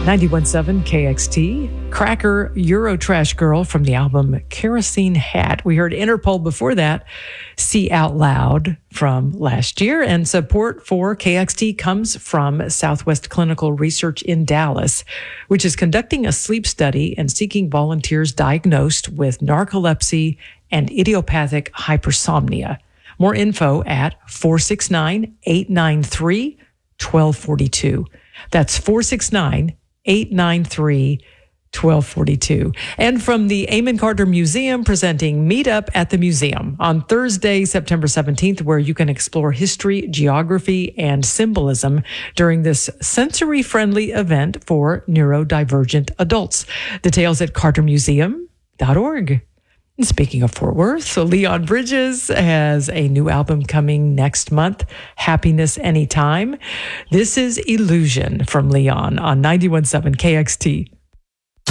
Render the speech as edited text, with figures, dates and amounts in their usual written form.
91.7 KXT, Cracker Eurotrash Girl from the album Kerosene Hat. We heard Interpol before that, See Out Loud from last year. And support for KXT comes from Southwest Clinical Research in Dallas, which is conducting a sleep study and seeking volunteers diagnosed with narcolepsy and idiopathic hypersomnia. More info at 469-893-1242. That's 469-893-1242. And from the Amon Carter Museum, presenting Meet Up at the Museum on Thursday, September 17th, where you can explore history, geography, and symbolism during this sensory-friendly event for neurodivergent adults. Details at cartermuseum.org. And speaking of Fort Worth, Leon Bridges has a new album coming next month, Happiness Anytime. This is Illusion from Leon on 91.7 KXT.